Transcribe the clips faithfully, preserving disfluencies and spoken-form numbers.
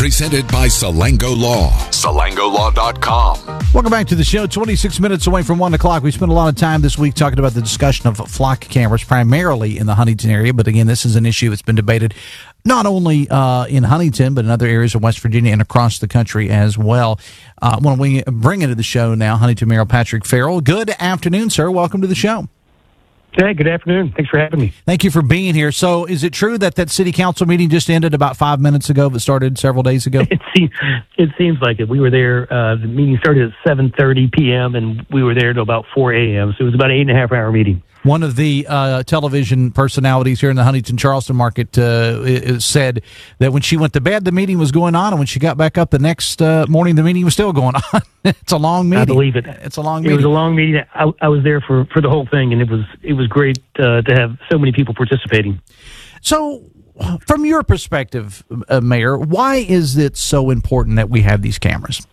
Presented by Salango Law. Salango Law dot com. Welcome back to the show. twenty-six minutes away from one o'clock. We spent a lot of time this week talking about the discussion of flock cameras, primarily in the Huntington area. But again, this is an issue that's been debated not only uh, in Huntington, but in other areas of West Virginia and across the country as well. Uh, when we bring into the show now, Huntington Mayor Patrick Farrell. Good afternoon, sir. Welcome to the show. Hey, good afternoon. Thanks for having me. Thank you for being here. So is it true that that city council meeting just ended about five minutes ago, but started several days ago? It seems, it seems like it. We were there, uh, the meeting started at seven thirty p.m., and we were there till about four a.m., so it was about an eight and a half hour meeting. One of the uh, television personalities here in the Huntington-Charleston market uh, said that when she went to bed, the meeting was going on, and when she got back up the next uh, morning, the meeting was still going on. It's a long meeting. I believe it. It's a long meeting. It was a long meeting. I, I was there for, for the whole thing, and it was it was great uh, to have so many people participating. So, from your perspective, uh, Mayor, why is it so important that we have these cameras?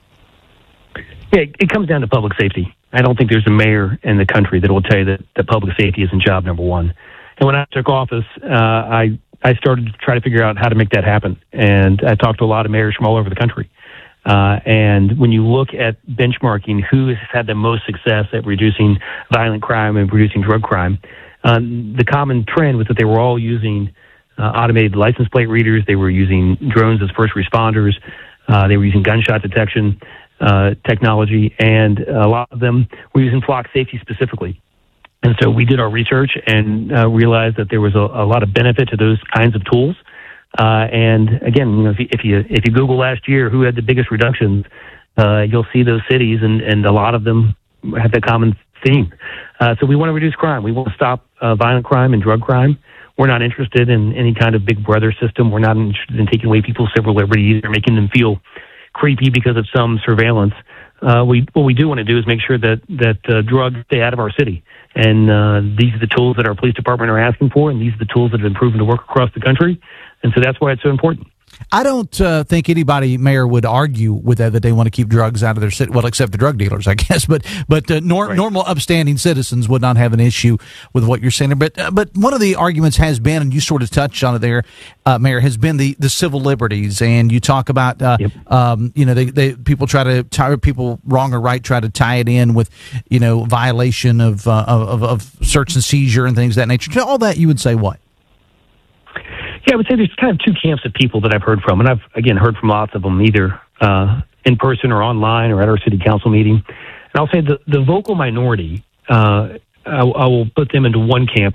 Yeah, it, it comes down to public safety. I don't think there's a mayor in the country that will tell you that, that public safety isn't job number one. And when I took office, uh, I I started to try to figure out how to make that happen. And I talked to a lot of mayors from all over the country. Uh, and when you look at benchmarking who has had the most success at reducing violent crime and reducing drug crime, um, the common trend was that they were all using uh, automated license plate readers. They were using drones as first responders. Uh, they were using gunshot detection Uh, technology, and a lot of them were using flock safety specifically. And so we did our research and uh, realized that there was a, a lot of benefit to those kinds of tools. Uh, and again, you know, if you, if you if you Google last year who had the biggest reductions, uh, you'll see those cities, and, and a lot of them have that common theme. Uh, so we want to reduce crime. We want to stop uh, violent crime and drug crime. We're not interested in any kind of big brother system. We're not interested in taking away people's civil liberties or making them feel creepy because of some surveillance. Uh, we what we do want to do is make sure that that uh, drugs stay out of our city, and uh, these are the tools that our police department are asking for, and these are the tools that have been proven to work across the country, and so that's why it's so important. I don't uh, think anybody, Mayor, would argue with that, that they want to keep drugs out of their city. Well, except the drug dealers, I guess. But but uh, nor- right. normal, upstanding citizens would not have an issue with what you're saying. But uh, but one of the arguments has been, and you sort of touched on it there, uh, Mayor, has been the, the civil liberties. And you talk about, uh, yep. um, you know, they, they people try to tie people wrong or right, try to tie it in with, you know, violation of uh, of, of search and seizure and things of that nature. To all that, you would say what? Yeah, I would say there's kind of two camps of people that I've heard from, and I've, again, heard from lots of them, either uh, in person or online or at our city council meeting. And I'll say the, the vocal minority, uh, I, I will put them into one camp,